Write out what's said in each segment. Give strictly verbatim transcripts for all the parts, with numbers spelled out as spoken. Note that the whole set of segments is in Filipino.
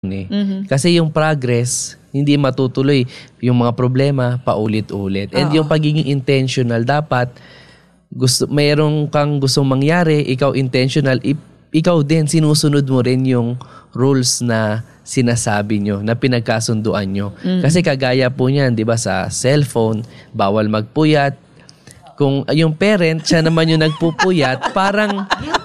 eh. Mm-hmm. Kasi yung progress, hindi matutuloy. Yung mga problema, paulit-ulit. And Oo. yung pagiging intentional, dapat gusto, mayroong kang gustong mangyari, ikaw intentional, i- ikaw din, sinusunod mo rin yung rules na sinasabi nyo, na pinagkasunduan nyo. Mm-hmm. Kasi kagaya po niyan, di ba, sa cellphone, bawal magpuyat. Kung yung parent, siya naman yung nagpupuyat, parang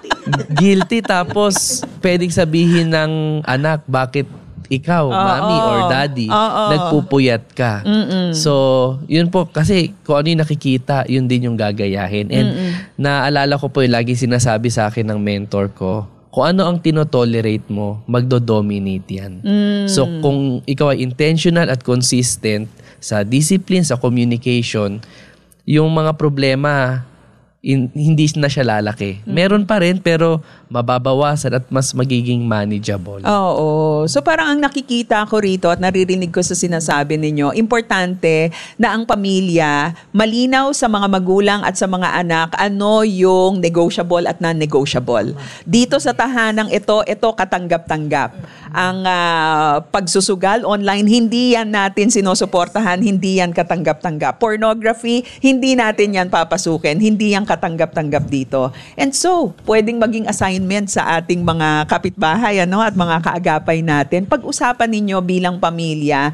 guilty. Tapos, pwedeng sabihin ng anak, bakit ikaw, Oo. mami or daddy, Oo. nagpupuyat ka. Mm-mm. So, yun po, kasi kung ano yung nakikita, yun din yung gagayahin. And Mm-mm. naalala ko po yung lagi sinasabi sa akin ng mentor ko, kung ano ang tinotolerate mo, magdo-dominate yan. Mm. So, kung ikaw ay intentional at consistent sa discipline, sa communication, yung mga problema, in, hindi na siya lalaki. Meron pa rin, pero mababawasan at mas magiging manageable. Oo. So parang ang nakikita ko rito at naririnig ko sa sinasabi ninyo, importante na ang pamilya malinaw sa mga magulang at sa mga anak ano yung negotiable at non-negotiable. Dito sa tahanang ito, ito katanggap-tanggap. Ang uh, pagsusugal online, hindi yan natin sinusuportahan, hindi yan katanggap-tanggap. Pornography, hindi natin yan papasukin, hindi yan katanggap-tanggap dito. And so, pwedeng maging assignment sa ating mga kapitbahay ano, at mga kaagapay natin. Pag-usapan ninyo bilang pamilya,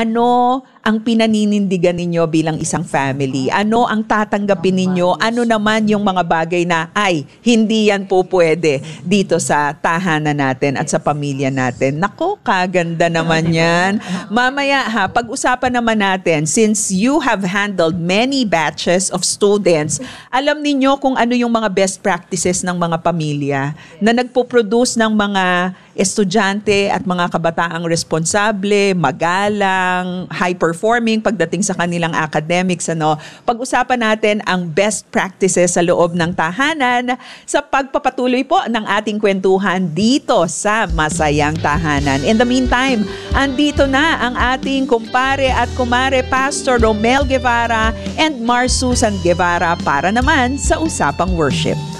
ano ang pinaninindigan ninyo bilang isang family? Ano ang tatanggapin ninyo? Ano naman yung mga bagay na, ay, hindi yan po pwede dito sa tahanan natin at sa pamilya natin? Nako, kaganda naman yan. Mamaya ha, pag-usapan naman natin, since you have handled many batches of students, alam ninyo kung ano yung mga best practices ng mga pamilya na nagpo-produce ng mga estudyante at mga kabataang responsable, magalang, high-performing pagdating sa kanilang academics. Ano. Pag-usapan natin ang best practices sa loob ng tahanan sa pagpapatuloy po ng ating kwentuhan dito sa Masayang Tahanan. In the meantime, andito na ang ating kumpare at kumare Pastor Romel Guevara and Mar Susan Guevara para naman sa Usapang Worship.